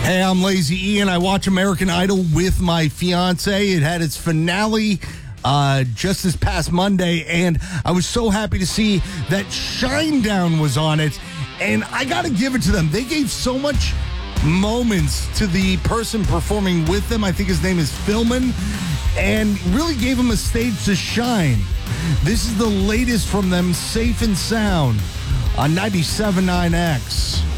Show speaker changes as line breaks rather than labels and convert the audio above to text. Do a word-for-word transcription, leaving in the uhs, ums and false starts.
Hey, I'm Lazy Ian. I watch American Idol with my fiance. It had its finale uh, just this past Monday, and I was so happy to see that Shinedown was on it. And I got to give it to them. They gave so much moments to the person performing with them. I think his name is Philman, and really gave him a stage to shine. This is the latest from them, Safe and Sound, on ninety-seven point nine X.